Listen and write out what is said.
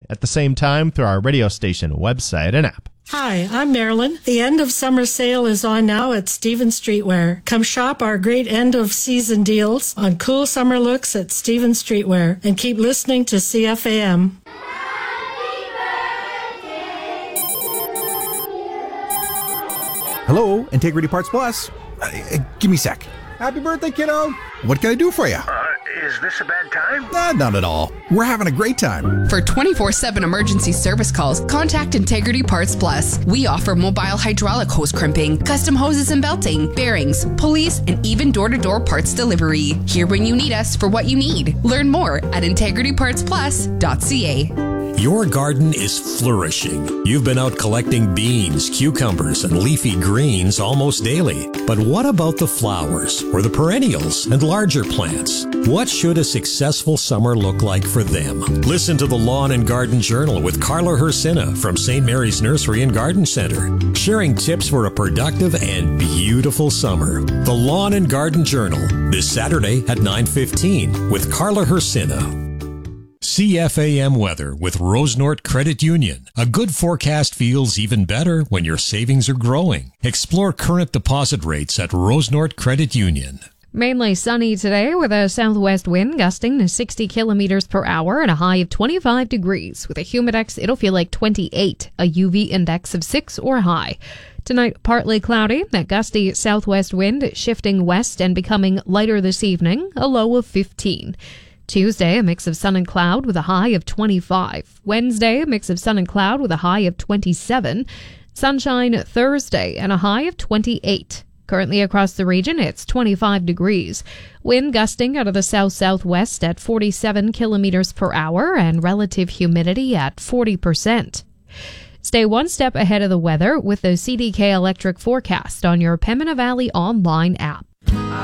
at the same time through our radio station website and app. Hi, I'm Marilyn. The end of summer sale is on now at Stevens Streetwear. Come shop our great end of season deals on cool summer looks at Stevens Streetwear and keep listening to CFAM. Hello, Integrity Parts Plus. Give me a sec. Happy birthday, kiddo. What can I do for you? Is this a bad time? Not at all. We're having a great time. For 24/7 emergency service calls, contact Integrity Parts Plus. We offer mobile hydraulic hose crimping, custom hoses and belting, bearings, pulleys, and even door-to-door parts delivery. Here when you need us for what you need. Learn more at integritypartsplus.ca. Your garden is flourishing. You've been out collecting beans, cucumbers, and leafy greens almost daily. But what about the flowers, or the perennials, and larger plants? What should a successful summer look like for them? Listen to the Lawn and Garden Journal with Carla Hersina from St. Mary's Nursery and Garden Center, sharing tips for a productive and beautiful summer. The Lawn and Garden Journal, this Saturday at 9:15 with Carla Hersina. CFAM weather with Rosenort Credit Union. A good forecast feels even better when your savings are growing. Explore current deposit rates at Rosenort Credit Union. Mainly sunny today with a southwest wind gusting to 60 kilometers per hour and a high of 25 degrees. With a humidex, it'll feel like 28, a UV index of 6 or high. Tonight, partly cloudy, that gusty southwest wind shifting west and becoming lighter this evening, a low of 15. Tuesday, a mix of sun and cloud with a high of 25. Wednesday, a mix of sun and cloud with a high of 27. Sunshine Thursday and a high of 28. Currently across the region, it's 25 degrees. Wind gusting out of the south-southwest at 47 kilometers per hour and relative humidity at 40%. Stay one step ahead of the weather with the CDK Electric forecast on your Pembina Valley online app.